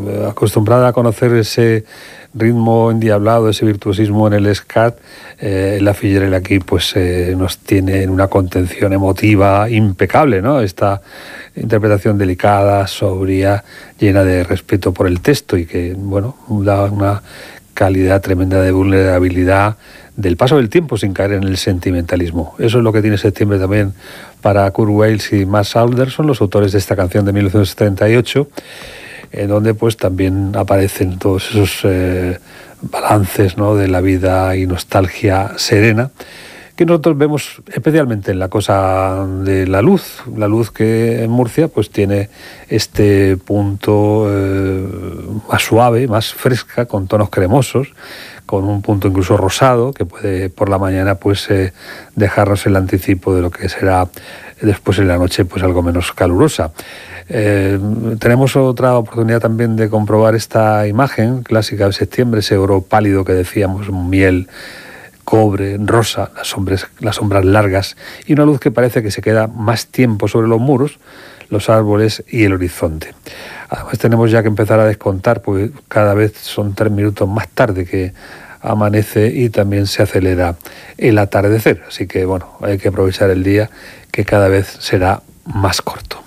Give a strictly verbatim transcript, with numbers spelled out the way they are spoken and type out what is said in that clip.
acostumbrada a conocer ese ritmo endiablado, ese virtuosismo en el scat, eh, la Fitzgerald aquí pues eh, nos tiene en una contención emotiva impecable, ¿no? Esta interpretación delicada, sobria, llena de respeto por el texto y que, bueno, da una calidad tremenda de vulnerabilidad del paso del tiempo sin caer en el sentimentalismo. Eso es lo que tiene Septiembre también para Kurt Weill y Max Alderson, los autores de esta canción de mil novecientos setenta y ocho, en donde pues también aparecen todos esos eh, balances, ¿no?, de la vida y nostalgia serena que nosotros vemos especialmente en la cosa de la luz, la luz que en Murcia pues tiene este punto eh, más suave, más fresca, con tonos cremosos, con un punto incluso rosado que puede por la mañana pues eh, dejarnos el anticipo de lo que será después en la noche pues algo menos calurosa. Eh, tenemos otra oportunidad también de comprobar esta imagen clásica de septiembre, ese oro pálido que decíamos, miel, cobre, rosa, las sombras, las sombras largas y una luz que parece que se queda más tiempo sobre los muros, los árboles y el horizonte. Además tenemos ya que empezar a descontar, porque cada vez son tres minutos más tarde que amanece y también se acelera el atardecer. Así que bueno, hay que aprovechar el día que cada vez será más corto.